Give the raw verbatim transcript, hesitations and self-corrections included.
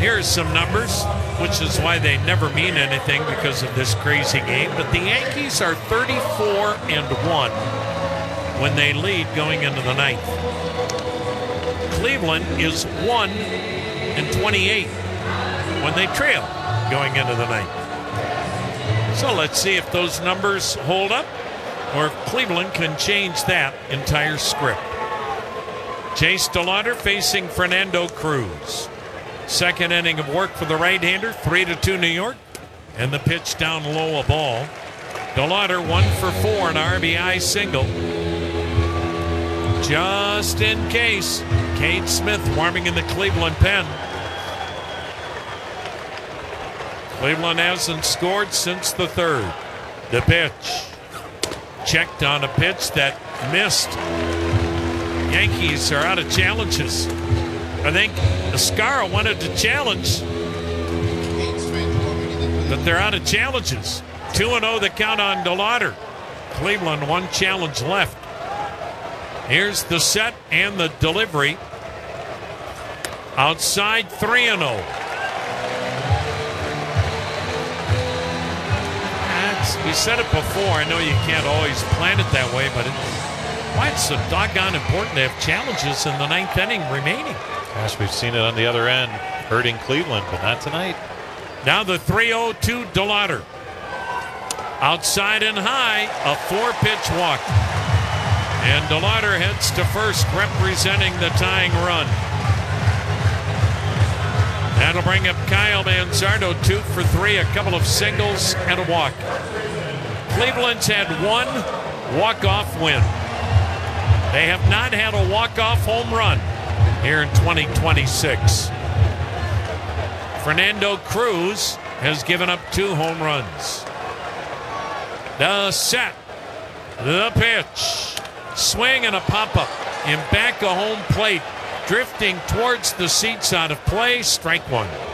Here's some numbers, which is why they never mean anything because of this crazy game. But the Yankees are thirty-four and one when they lead going into the ninth. Cleveland is one and twenty-eight when they trail going into the ninth. So let's see if those numbers hold up or if Cleveland can change that entire script. Chase DeLauder facing Fernando Cruz. Second inning of work for the right-hander, three to two New York. And the pitch down low, a ball. DeLauder one for four, an R B I single. Just in case, Cade Smith warming in the Cleveland pen. Cleveland hasn't scored since the third. The pitch. Checked on a pitch that missed. Yankees are out of challenges. I think Escara wanted to challenge, but they're out of challenges. two and oh the count on DeLauder. Cleveland one challenge left. Here's the set and the delivery. Outside three and oh. We said it before. I know you can't always plan it that way, but it, why it's so doggone important to have challenges in the ninth inning remaining. Gosh, we've seen it on the other end, hurting Cleveland, but not tonight. Now the three oh to DeLauder. Outside and high, a four-pitch walk. And DeLauder heads to first, representing the tying run. That'll bring up Kyle Manzardo, two for three, a couple of singles and a walk. Cleveland's had one walk-off win. They have not had a walk-off home run here in twenty twenty-six. Fernando Cruz has given up two home runs. The set, the pitch, swing and a pop-up in back of home plate, drifting towards the seats out of play, strike one.